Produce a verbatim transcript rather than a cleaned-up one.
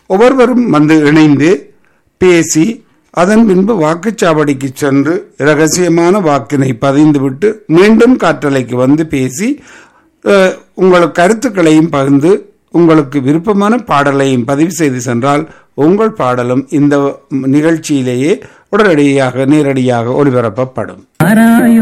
ஒவ்வொருவரும் வந்து இணைந்து பேசி அதன் பின்பு வாக்குச்சாவடிக்கு சென்று இரகசியமான வாக்கினை பதிந்துவிட்டு மீண்டும் காற்றலைக்கு வந்து பேசி உங்கள் கருத்துக்களையும் பகிர்ந்து உங்களுக்கு விருப்பமான பாடலையும் பதிவு செய்து சென்றால் உங்கள் பாடலும் இந்த நிகழ்ச்சியிலேயே உடனடியாக நேரடியாக ஒளிபரப்பப்படும்.